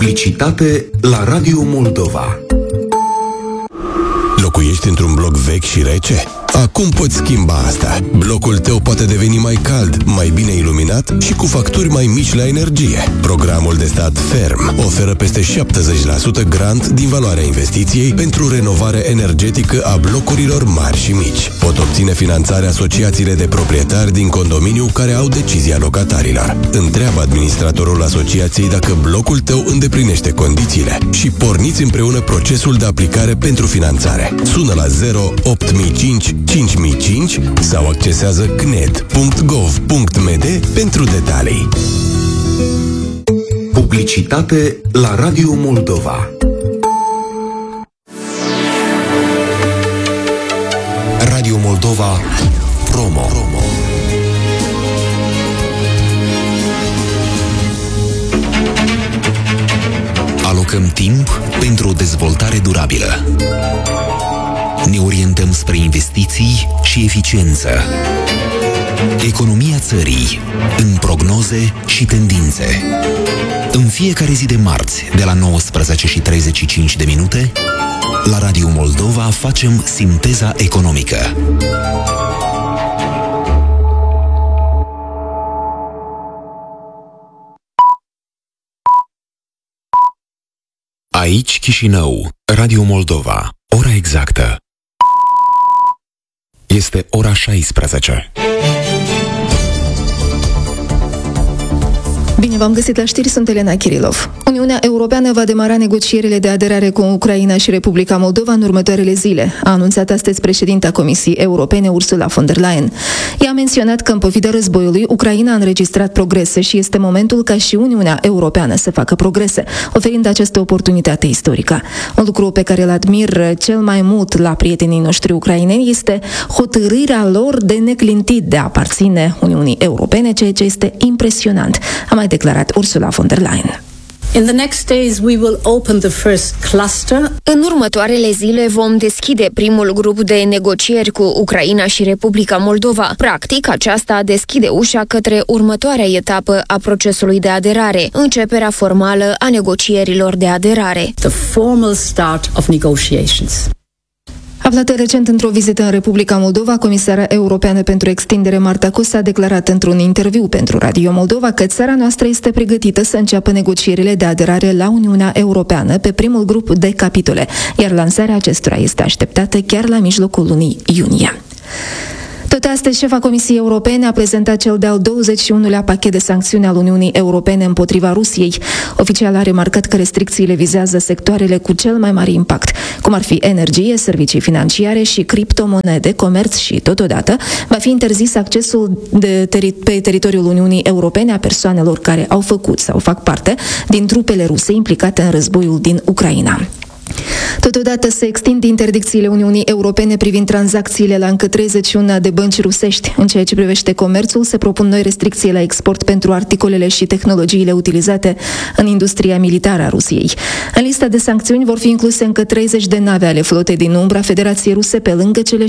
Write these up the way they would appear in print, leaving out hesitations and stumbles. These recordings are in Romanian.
Publicitate la Radio Moldova. Locuiești într-un bloc vechi și rece? Acum poți schimba asta. Blocul tău poate deveni mai cald, mai bine iluminat și cu facturi mai mici la energie. Programul de stat FERM oferă peste 70% grant din valoarea investiției pentru renovare energetică a blocurilor mari și mici. Pot obține finanțare asociațiile de proprietari din condominiu care au decizia locatarilor. Întreabă administratorul asociației dacă blocul tău îndeplinește condițiile și porniți împreună procesul de aplicare pentru finanțare. Sună la 08005 5005 sau accesează cned.gov.md pentru detalii. Publicitate la Radio Moldova. Radio Moldova Promo. Alocăm timp pentru o dezvoltare durabilă. Ne orientăm spre investiții și eficiență. Economia țării, în prognoze și tendințe. În fiecare zi de marți, de la 19:35, la Radio Moldova facem Sinteza economică. Aici Chișinău, Radio Moldova. Ora exactă este ora 16. Bine v-am găsit la știri, sunt Elena Kirilov. Uniunea Europeană va demara negocierile de aderare cu Ucraina și Republica Moldova în următoarele zile, a anunțat astăzi președinta Comisiei Europene, Ursula von der Leyen. Ea a menționat că în pofida războiului, Ucraina a înregistrat progrese și este momentul ca și Uniunea Europeană să facă progrese, oferind această oportunitate istorică. Un lucru pe care îl admir cel mai mult la prietenii noștri ucraineni este hotărârea lor de neclintit de a aparține Uniunii Europene, ceea ce este impresionant, a mai declarat Ursula von der Leyen. In the next days we will open the first cluster. În următoarele zile vom deschide primul grup de negocieri cu Ucraina și Republica Moldova. Practic, aceasta deschide ușa către următoarea etapă a procesului de aderare, începerea formală a negocierilor de aderare. The formal start of negotiations. Aflată recent într-o vizită în Republica Moldova, comisara europeană pentru extindere Marta Kos a declarat într-un interviu pentru Radio Moldova că țara noastră este pregătită să înceapă negocierile de aderare la Uniunea Europeană pe primul grup de capitole, iar lansarea acestora este așteptată chiar la mijlocul lunii iunie. Tot astăzi, șefa Comisiei Europene a prezentat cel de-al 21-lea pachet de sancțiuni al Uniunii Europene împotriva Rusiei. Oficial a remarcat că restricțiile vizează sectoarele cu cel mai mare impact, cum ar fi energie, servicii financiare și criptomonede, comerț și, totodată, va fi interzis accesul pe teritoriul Uniunii Europene a persoanelor care au făcut sau fac parte din trupele ruse implicate în războiul din Ucraina. Totodată se extind interdicțiile Uniunii Europene privind tranzacțiile la încă 31 de bănci rusești. În ceea ce privește comerțul, se propun noi restricții la export pentru articolele și tehnologiile utilizate în industria militară a Rusiei. În lista de sancțiuni vor fi incluse încă 30 de nave ale flotei din umbra Federației Ruse, pe lângă cele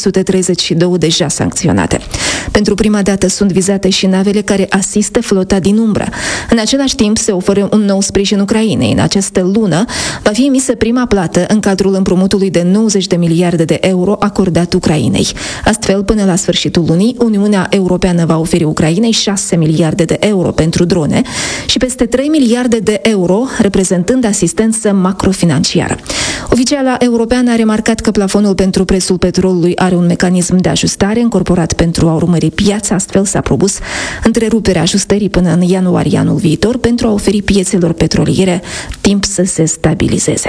632 deja sancționate. Pentru prima dată sunt vizate și navele care asistă flota din umbră. În același timp, se oferă un nou sprijin Ucrainei. În această lună va fi emisă prima plată în cadrul împrumutului de 90 de miliarde de euro acordat Ucrainei. Astfel, până la sfârșitul lunii, Uniunea Europeană va oferi Ucrainei 6 miliarde de euro pentru drone și peste 3 miliarde de euro reprezentând asistență macrofinanciară. Oficiala europeană a remarcat că plafonul pentru prețul petrolului are un mecanism de ajustare încorporat pentru a urmări piața, astfel s-a propus întreruperea ajustării până în ianuarie anul viitor pentru a oferi piețelor petroliere timp să se stabilizeze.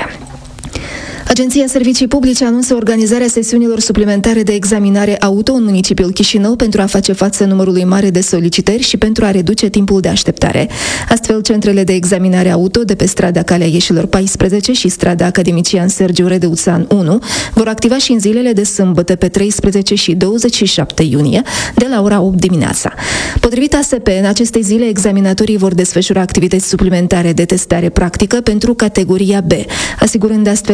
Agenția Servicii Publice anunță organizarea sesiunilor suplimentare de examinare auto în municipiul Chișinău pentru a face față numărului mare de solicitări și pentru a reduce timpul de așteptare. Astfel, centrele de examinare auto de pe strada Calea Ieșilor 14 și strada Academician Sergiu Redeuțan 1 vor activa și în zilele de sâmbătă pe 13 și 27 iunie de la ora 8 dimineața. Potrivit ASP, în aceste zile examinatorii vor desfășura activități suplimentare de testare practică pentru categoria B, asigurând astfel un număr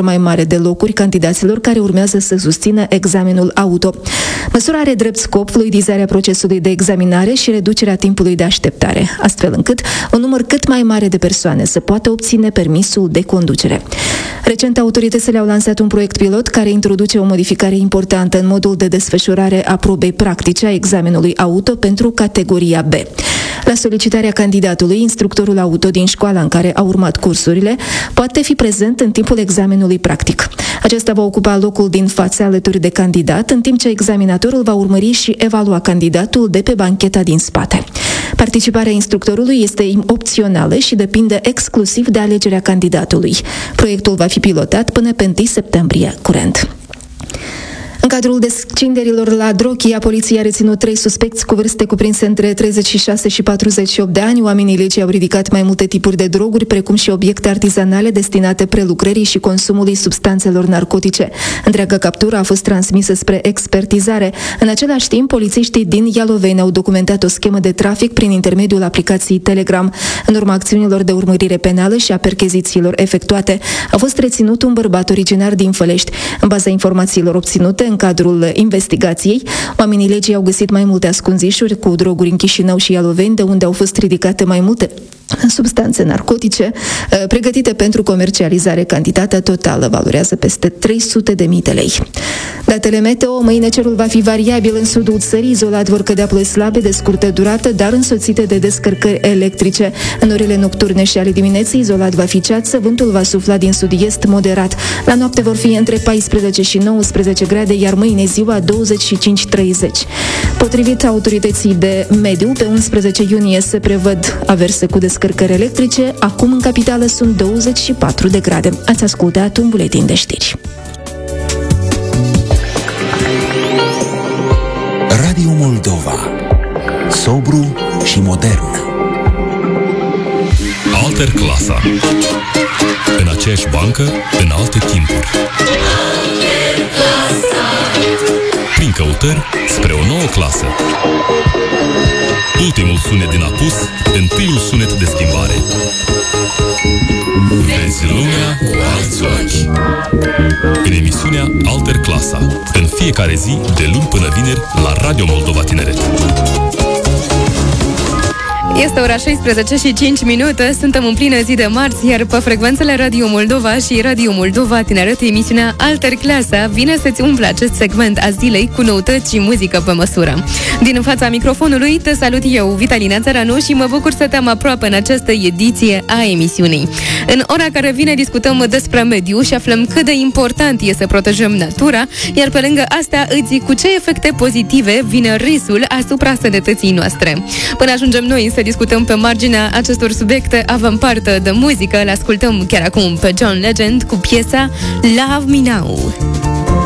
mai mare de locuri candidaților care urmează să susțină examenul auto. Măsura are drept scop fluidizarea procesului de examinare și reducerea timpului de așteptare, astfel încât un număr cât mai mare de persoane să poată obține permisul de conducere. Recent, autoritățile au lansat un proiect pilot care introduce o modificare importantă în modul de desfășurare a probei practice a examenului auto pentru categoria B. La solicitarea candidatului, instructorul auto din școala în care a urmat cursurile poate fi prezent în timpul examenului practic. Acesta va ocupa locul din față alături de candidat, în timp ce examinatorul va urmări și evalua candidatul de pe bancheta din spate. Participarea instructorului este opțională și depinde exclusiv de alegerea candidatului. Proiectul va fi pilotat până pe 1 septembrie curent. În cadrul descinderilor la Drochia, poliția a reținut 3 suspecți cu vârste cuprinse între 36 și 48 de ani. Oamenii legii au ridicat mai multe tipuri de droguri, precum și obiecte artizanale destinate prelucrării și consumului substanțelor narcotice. Întreaga captură a fost transmisă spre expertizare. În același timp, polițiștii din Ialoveni au documentat o schemă de trafic prin intermediul aplicației Telegram. În urma acțiunilor de urmărire penală și a perchezițiilor efectuate, a fost reținut un bărbat originar din Fălești. În baza informațiilor obținute în cadrul investigației, oamenii legii au găsit mai multe ascunzișuri cu droguri în Chișinău și Ialoveni, de unde au fost ridicate mai multe substanțe narcotice pregătite pentru comercializare. Cantitatea totală valorează peste 300.000 de lei. Datele meteo: mâine cerul va fi variabil în sudul țării, izolat vor cădea ploi slabe de scurtă durată, dar însoțite de descărcări electrice. În orele nocturne și ale dimineții, izolat va fi ceață, vântul va sufla din sud-est moderat. La noapte vor fi între 14 și 19 grade, iar mâine ziua 25-30. Potrivit autorității de mediu, pe 11 iunie se prevăd averse cu descărcări electrice. Acum în capitală sunt 24 de grade. Ați ascultat un buletin de știri. Radio Moldova. Sobru și modern. Alter Clasa. În aceeași bancă, în alte timpuri. Prin căutări spre o nouă clasă. Ultimul sunet din apus, întâiul sunet de schimbare. Vezi lumea cu alți ochi. În emisiunea Alter Clasa, în fiecare zi, de luni până vineri, la Radio Moldova Tineret. Este ora 16 și 5 minute, suntem în plină zi de marți, iar pe frecvențele Radio Moldova și Radio Moldova Tineret, emisiunea Alter Clasa vine să-ți umple acest segment a zilei cu noutăți și muzică pe măsură. Din fața microfonului te salut eu, Vitalina Țăranu, și mă bucur să te-am aproape în această ediție a emisiunii. În ora care vine discutăm despre mediu și aflăm cât de important e să protejăm natura, iar pe lângă astea îți zic cu ce efecte pozitive vine risul asupra sănătății noastre. Până ajungem noi să discutăm pe marginea acestor subiecte, avem parte de muzică, le ascultăm chiar acum pe John Legend cu piesa Love Me Now.